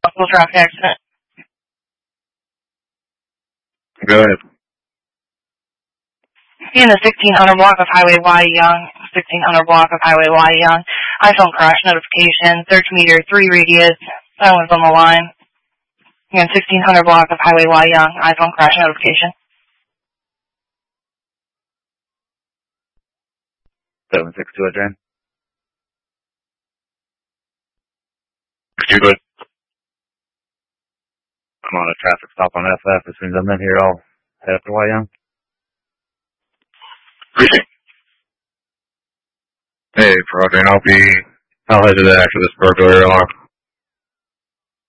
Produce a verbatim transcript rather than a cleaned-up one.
Possible traffic accident. Go ahead. In the sixteen hundred block of Highway Y Young, sixteen hundred block of Highway Y Young, iPhone crash notification, search meter, three radius, someone's on the line. Again, sixteen hundred block of Highway Y Young, iPhone crash notification. seven six two, Adrian. You good? I'm on a traffic stop on F F. As soon as I'm in here, I'll head up to Y Young. Appreciate. Hey, for Adrian, I'll be, I'll head to that after this burglary alarm.